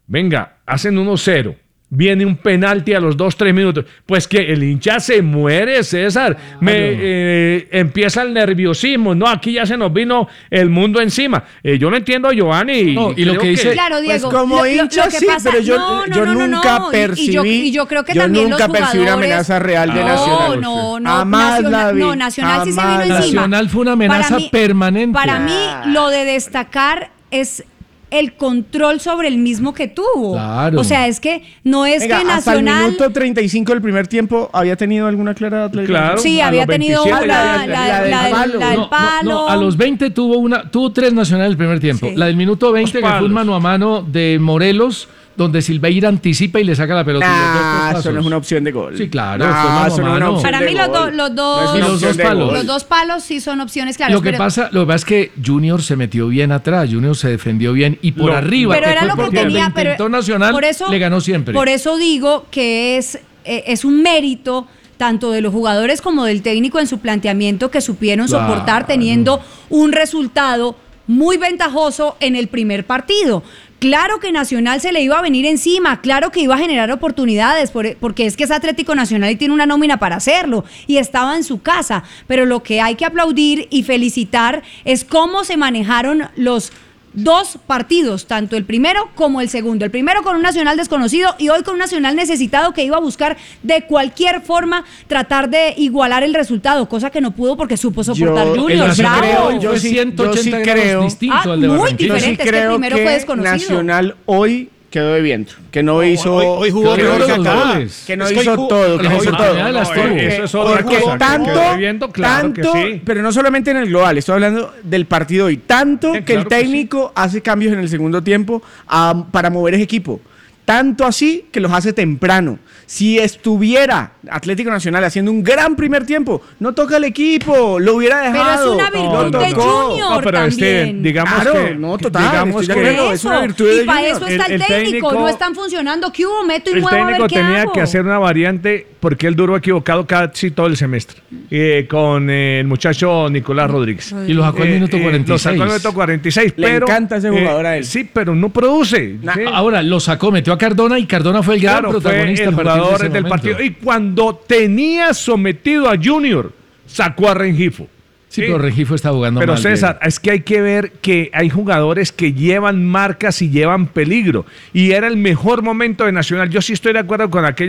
venga, hacen 1-0. Viene un penalti a los 2-3 minutos. Pues que el hincha se muere, César. Empieza el nerviosismo. No, aquí ya se nos vino el mundo encima. Yo no entiendo a Giovanni. No, y lo que dice... Claro, Diego. Pues como hincha lo que sí, pasa, pero yo nunca percibí... yo creo que también los jugadores... percibí una amenaza real de Nacional. No. Jamás la vi. No, Nacional sí se vino encima. Nacional fue una amenaza permanente. Para mí, lo de destacar es... el control sobre el mismo que tuvo. Claro. O sea, es que no es que Nacional... Hasta el minuto 35 del primer tiempo, ¿había tenido alguna clara Atlético? Claro. Sí, había tenido la del palo. No, a los 20 tuvo 3 Nacional el primer tiempo. Sí. La del minuto 20, que fue un mano a mano de Morelos, donde Silveira anticipa y le saca la pelota. Eso no es una opción de gol. Sí, claro. Eso no es una opción Para mí los dos palos sí son opciones claras. Lo que pasa es que Junior se metió bien atrás, Junior se defendió bien y por arriba. Pero era lo que tenía, pero Nacional por eso, le ganó siempre. Por eso digo que es un mérito tanto de los jugadores como del técnico en su planteamiento que supieron soportar teniendo un resultado muy ventajoso en el primer partido. Claro que Nacional se le iba a venir encima, claro que iba a generar oportunidades, porque es que es Atlético Nacional y tiene una nómina para hacerlo, y estaba en su casa, pero lo que hay que aplaudir y felicitar es cómo se manejaron los dos partidos, tanto el primero como el segundo. El primero con un Nacional desconocido y hoy con un Nacional necesitado que iba a buscar de cualquier forma tratar de igualar el resultado, cosa que no pudo porque supo soportar Junior. Yo sí creo distinto al de muy Barranquilla. diferente, es que el primero fue desconocido. Nacional hoy quedó de viento, que no hizo... Hoy jugó que peor no que hizo acá. todo, que no hizo todo. Eso es otra cosa. Tanto, pero no solamente en el global, estoy hablando del partido hoy. Tanto que el técnico hace cambios en el segundo tiempo para mover ese equipo. Tanto así que los hace temprano. Si estuviera Atlético Nacional haciendo un gran primer tiempo, no toca el equipo, lo hubiera dejado. Pero es una virtud de Junior también. Digamos es una virtud de Junior. Y para eso está el técnico, no están funcionando. ¿Qué hubo? Meto y muevo a ver qué hago. El técnico tenía que hacer una variante porque él duró equivocado casi todo el semestre con el muchacho Nicolás Rodríguez. Y lo sacó al minuto 46. Lo sacó al minuto 46. Le encanta ese jugador a él. Sí, pero no produce. ¿Sí? Ahora lo sacó, metió a Cardona y Cardona fue el gran protagonista fue el jugador del partido. Y cuando tenía sometido a Junior, sacó a Rengifo. Sí, pero Rengifo está jugando pero mal. Pero César, es que hay que ver que hay jugadores que llevan marcas y llevan peligro. Y era el mejor momento de Nacional. Yo sí estoy de acuerdo con aquella